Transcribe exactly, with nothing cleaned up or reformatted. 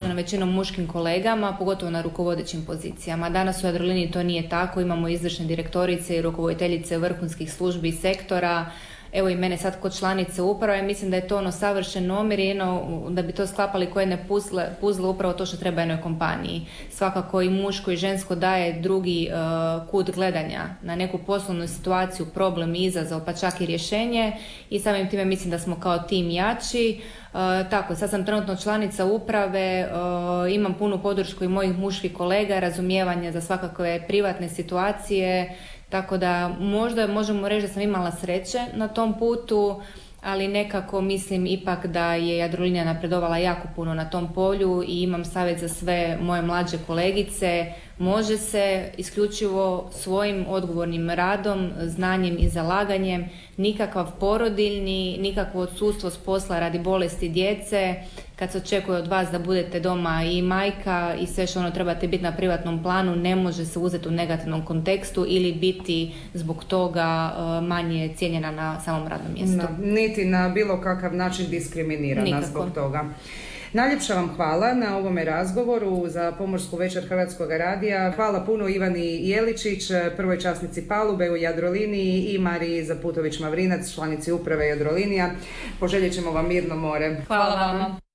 posvećeno većinom muškim kolegama, pogotovo na rukovodećim pozicijama. Danas u Jadroliniji to nije tako, imamo izvršne direktorice i rukovoditeljice vrhunskih službi i sektora. Evo i mene sad kod članice uprave, mislim da je to ono savršen omjer i da bi to sklapali koje jedne puzle, puzle upravo to što treba jednoj kompaniji. Svakako i muško i žensko daje drugi uh, kut gledanja na neku poslovnu situaciju, problem, izazov, pa čak i rješenje i samim time mislim da smo kao tim jači. Uh, tako, sad sam trenutno članica uprave, uh, imam punu podršku i mojih muških kolega, razumijevanje za svakakve privatne situacije, tako da možda možemo reći da sam imala sreće na tom putu, ali nekako mislim ipak da je Jadrolinija napredovala jako puno na tom polju i imam savjet za sve moje mlađe kolegice. Može se isključivo svojim odgovornim radom, znanjem i zalaganjem, nikakav porodiljni, nikakvo odsustvo s posla radi bolesti djece, kad se očekuje od vas da budete doma i majka i sve što ono trebate biti na privatnom planu, ne može se uzeti u negativnom kontekstu ili biti zbog toga manje cijenjena na samom radnom mjestu. No, niti na bilo kakav način diskriminirana Nikako. Zbog toga. Najljepša vam hvala na ovome razgovoru za Pomorsku večer Hrvatskog radija. Hvala puno Ivani Jeličić, prvoj časnici palube u Jadroliniji i Mariji Zaputović-Mavrinac, članici uprave Jadrolinija. Poželjet ćemo vam mirno more. Hvala vam.